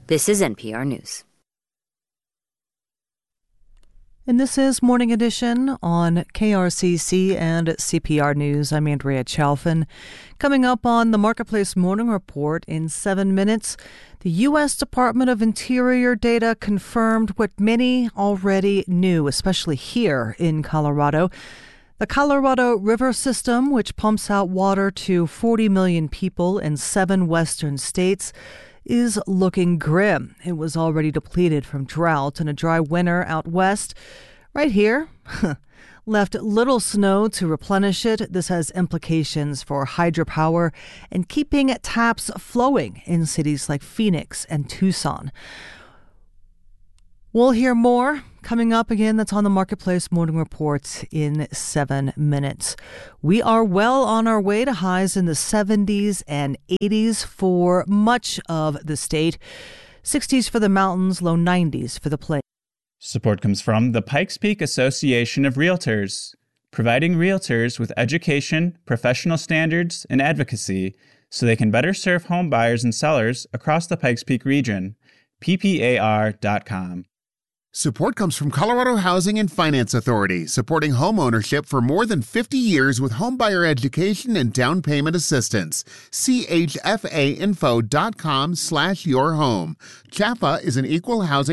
This is NPR News. And this is Morning Edition on KRCC and CPR News. I'm Andrea Chalfin. Coming up on the Marketplace Morning Report in 7 minutes, the U.S. Department of Interior data confirmed what many already knew, especially here in Colorado. The Colorado River system, which pumps out water to 40 million people in 7 western states, is looking grim. It was already depleted from drought and a dry winter out west. Right here, left little snow to replenish it. This has implications for hydropower and keeping taps flowing in cities like Phoenix and Tucson. We'll hear more coming up again. That's on the Marketplace Morning Report in 7 minutes. We are well on our way to highs in the 70s and 80s for much of the state. 60s for the mountains, low 90s for the plains. Support comes from the Pikes Peak Association of Realtors, providing realtors with education, professional standards, and advocacy so they can better serve home buyers and sellers across the Pikes Peak region. PPAR.com. Support comes from Colorado Housing and Finance Authority, supporting home ownership for more than 50 years with homebuyer education and down payment assistance. CHFAinfo.com/yourhome. CHFA is an equal housing